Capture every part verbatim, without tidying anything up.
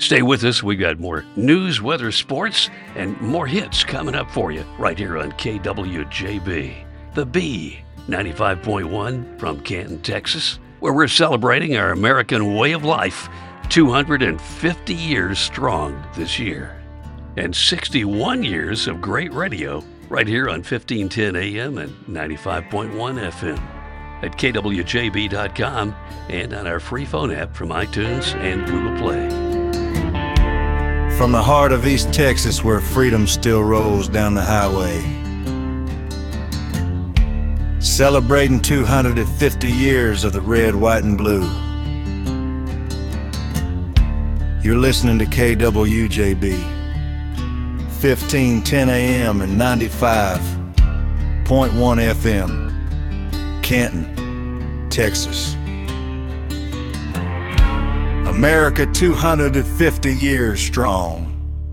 Stay with us. We've got more news, weather, sports, and more hits coming up for you right here on K W J B. The B, ninety-five point one from Canton, Texas, where we're celebrating our American way of life, two hundred fifty years strong this year. And sixty-one years of great radio right here on fifteen ten A M and ninety-five point one F M. At K W J B dot com and on our free phone app from iTunes and Google Play. From the heart of East Texas, where freedom still rolls down the highway, celebrating two hundred fifty years of the red, white, and blue. You're listening to K W J B, fifteen ten A M and ninety-five point one F M, Canton, Texas. America two hundred fifty years strong.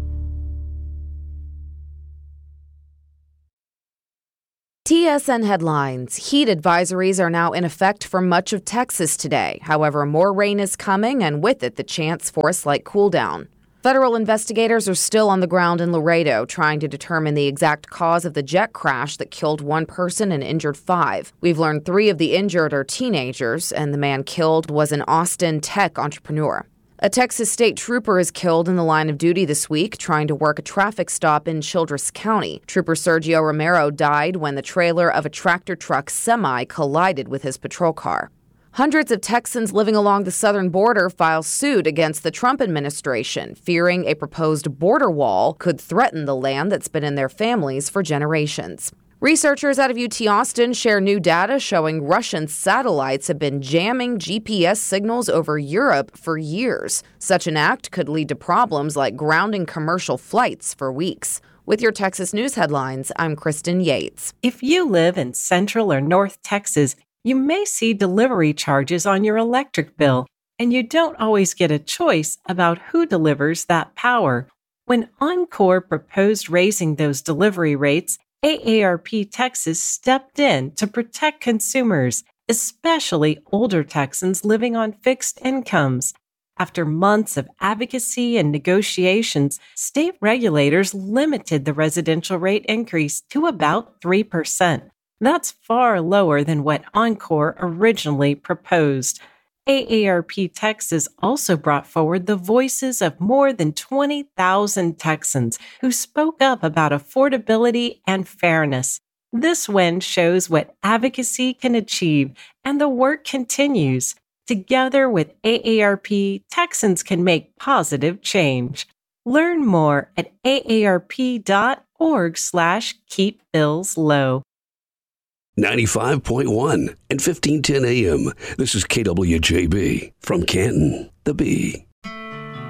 T S N headlines. Heat advisories are now in effect for much of Texas today. However, more rain is coming, and with it, the chance for a slight cool down. Federal investigators are still on the ground in Laredo trying to determine the exact cause of the jet crash that killed one person and injured five. We've learned three of the injured are teenagers, and the man killed was an Austin tech entrepreneur. A Texas state trooper is killed in the line of duty this week trying to work a traffic stop in Childress County. Trooper Sergio Romero died when the trailer of a tractor truck semi collided with his patrol car. Hundreds of Texans living along the southern border file suit against the Trump administration, fearing a proposed border wall could threaten the land that's been in their families for generations. Researchers out of U T Austin share new data showing Russian satellites have been jamming G P S signals over Europe for years. Such an act could lead to problems like grounding commercial flights for weeks. With your Texas News headlines, I'm Kristen Yates. If you live in Central or North Texas, you may see delivery charges on your electric bill, and you don't always get a choice about who delivers that power. When Oncor proposed raising those delivery rates, A A R P Texas stepped in to protect consumers, especially older Texans living on fixed incomes. After months of advocacy and negotiations, state regulators limited the residential rate increase to about three percent. That's far lower than what Oncor originally proposed. A A R P Texas also brought forward the voices of more than twenty thousand Texans who spoke up about affordability and fairness. This win shows what advocacy can achieve, and the work continues. Together with A A R P, Texans can make positive change. Learn more at aarp.org slash keep bills low. ninety-five point one and fifteen ten A M. This is K W J B from Canton, the B.